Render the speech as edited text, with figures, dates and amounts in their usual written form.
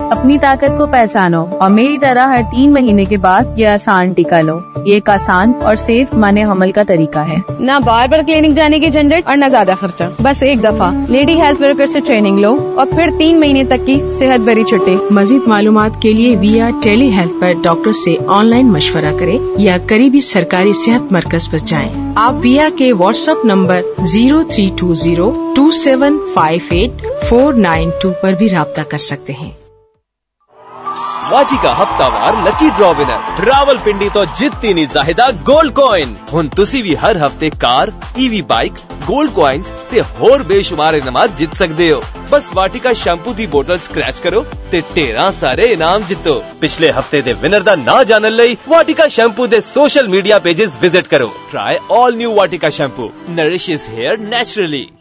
अपनी ताकत को पहचानो और मेरी तरह हर 3 महीने के बाद ये आसान टीका लो। ये एक आसान और सेफ माने हमल का तरीका है। ना बार बार क्लिनिक जाने की झंझट और न ज्यादा खर्चा। बस एक दफा लेडी हेल्थ वर्कर से ट्रेनिंग लो और फिर 3 महीने तक की सेहत भरी छुट्टी। मजीद मालूमात के लिए विया टेली हेल्थ पर डॉक्टर से ऑनलाइन मशवरा करें या करीबी सरकारी सेहत मरकज पर जाएं। आप विया के व्हाट्सएप नंबर 03202758 पर भी राब्ता कर सकते हैं। वाटिका हफ्तावार लकी ड्रॉ विनर रावलपिंडी तो जितती नहीं जाहिदा गोल्ड कॉइन हुन तुसी भी हर हफ्ते car EV bike gold coins ते होर बेशुमार इनामात जित सकते हो। बस वाटिका शैम्पू दी बोतल स्क्रैच करो ते 13 सारे इनाम जितो। पिछले हफ्ते दे विनर दा ना जानन लई वाटिका शैम्पू दे सोशल मीडिया पेजेस विजिट करो। ट्राई ऑल न्यू वाटिका शैम्पू नरिशेस हेयर नेचुरली।